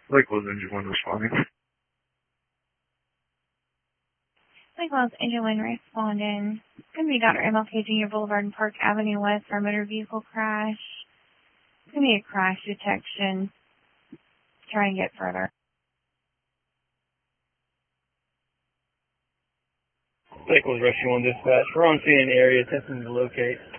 Lakewood Engine 1 responding. Lakewood Engine 1 responding. It's going to be Dr. MLK Jr. Boulevard and Park Avenue West for a motor vehicle crash. It's going to be a crash detection. Try and get further. Lakewood Rescue 1 dispatch. We're on scene area attempting to locate